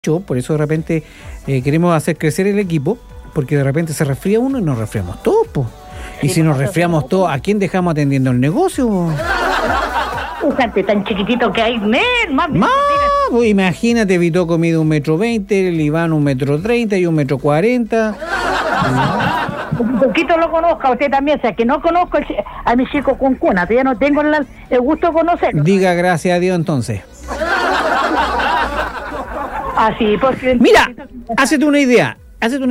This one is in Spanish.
Por eso de repente queremos hacer crecer el equipo, porque de repente se resfría uno y nos resfriamos todos, po. Y si nos resfriamos todos, ¿a quién dejamos atendiendo el negocio? Un gente tan chiquitito que hay, más. Pues imagínate, Vitoco mide 1,20 m, el Iván 1,30 m y 1,40 m. Un poquito lo conozco, usted también, o sea, que no conozco a mi chico con cuna, todavía no tengo el gusto de conocerlo. Diga gracias a Dios entonces. Así, porque... Mira, hazte una idea.